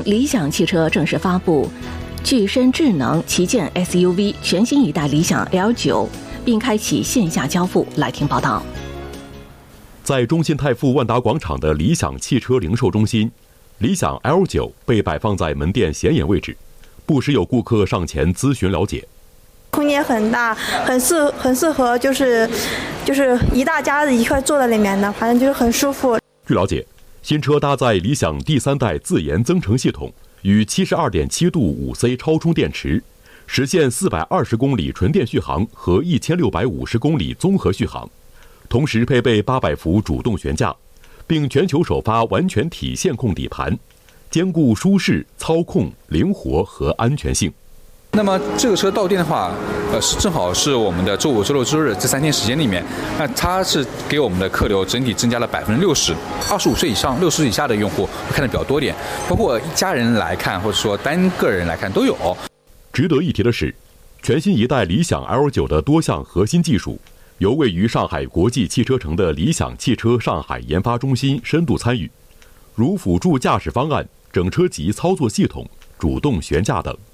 理想汽车正式发布具身智能旗舰 SUV 全新一代理想 L9， 并开启线下交付。来听报道。 在中信泰富万达广场的理想汽车零售中心，理想 L9 被摆放在门店显眼位置，不时有顾客上前咨询了解。 空间很大，很适合就是一大家子一块坐在里面的，反正就是很舒服。 据了解，新车搭载理想第3代自研增程系统与 72.7 度 5C 超充电池，实现420公里纯电续航和1650公里综合续航，同时配备800伏主动悬架，并全球首发完全体线控底盘，兼顾舒适、操控、灵活和安全性。 那么这个车到店的话，正好是我们的周五、周六、周日这3天时间里面，那它是给我们的客流整体增加了60%，25岁以上、60岁以下的用户会看得比较多点，包括一家人来看或者说单个人来看都有。 值得一提的是，全新一代理想 L9 的多项核心技术，由位于上海国际汽车城的理想汽车上海研发中心深度参与，如辅助驾驶方案、整车级操作系统、主动悬架等。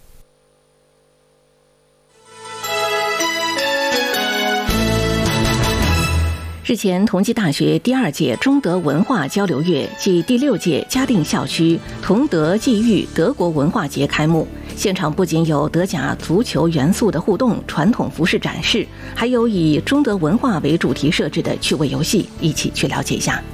日前，同济大学第2届中德文化交流月暨第6届嘉定校区同德际遇德国文化节开幕。现场不仅有德甲足球元素的互动、传统服饰展示，还有以中德文化为主题设置的趣味游戏，一起去了解一下。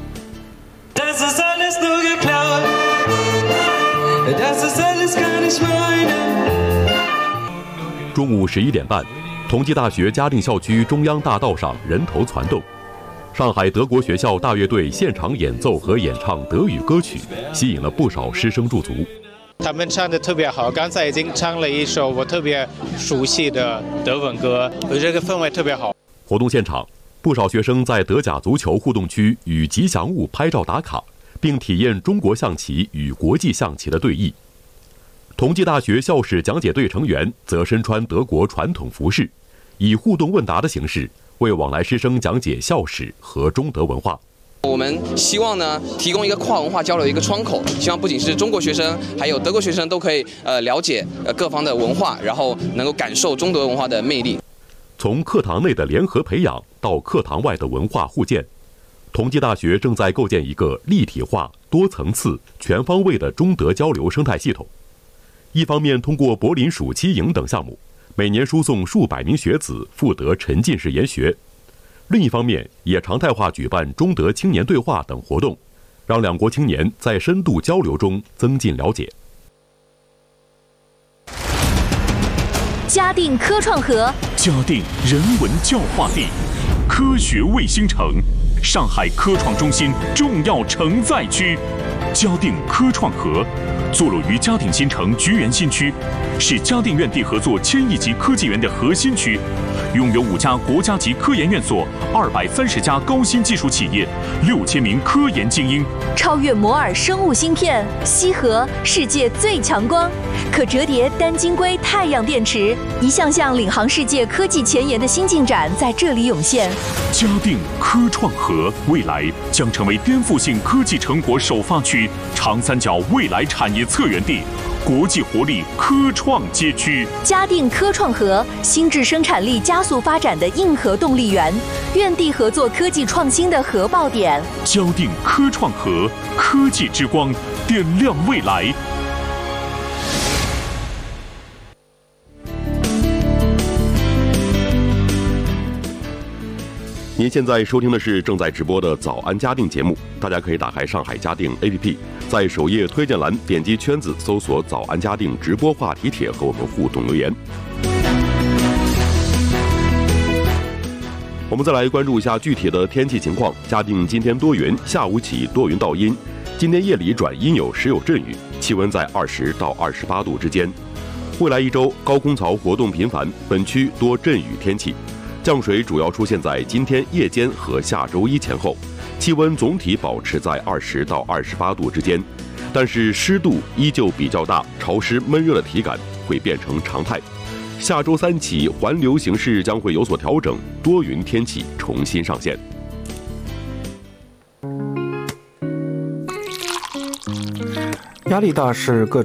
中午11点半，同济大学嘉定校区中央大道上人头攒动。上海德国学校大乐队现场演奏和演唱德语歌曲，吸引了不少师生驻足。 他们唱得特别好，刚才已经唱了一首我特别熟悉的德文歌，我觉得这个氛围特别好。 活动现场，不少学生在德甲足球互动区与吉祥物拍照打卡，并体验中国象棋与国际象棋的对弈。同济大学校史讲解队成员则身穿德国传统服饰，以互动问答的形式为往来师生讲解校史和中德文化。 我们希望呢，提供一个跨文化交流的一个窗口，希望不仅是中国学生，还有德国学生都可以了解各方的文化，然后能够感受中德文化的魅力。 从课堂内的联合培养到课堂外的文化互鉴，同济大学正在构建一个立体化、多层次、全方位的中德交流生态系统。一方面通过柏林暑期营等项目，每年输送数百名学子赴德沉浸式研学；另一方面也常态化举办中德青年对话等活动，让两国青年在深度交流中增进了解。 嘉定科创河， 嘉定人文教化地，科学卫星城，上海科创中心重要承载区。嘉定科创河坐落于嘉定新城菊园新区，是嘉定院地合作1000亿级科技园的核心区，拥有5家国家级科研院所、230家高新技术企业、6000名科研精英。 超越摩尔生物芯片，西河世界最强光，可折叠单晶硅太阳电池，一项项领航世界科技前沿的新进展在这里涌现。 嘉定科创河未来将成为颠覆性科技成果首发区、长三角未来产业策源地、国际活力科创街区。 嘉定科创河，新质生产力加速发展的硬核动力源，院地合作科技创新的核爆点。 嘉定科创河，科技之光，点亮未来。 您现在收听的是正在直播的早安嘉定节目，大家可以打开上海嘉定 APP， 在首页推荐栏点击圈子搜索早安嘉定直播话题帖和我们互动留言。我们再来关注一下具体的天气情况。嘉定今天多云，下午起多云到阴，今天夜里转阴有时有阵雨，气温在20到28度之间。未来一周高空槽活动频繁，本区多阵雨天气。降水主要出现在今天夜间和下周一前后，气温总体保持在20到28度之间，但是湿度依旧比较大，潮湿闷热的体感会变成常态。下周3起环流形势将会有所调整，多云天气重新上线。 压力大是各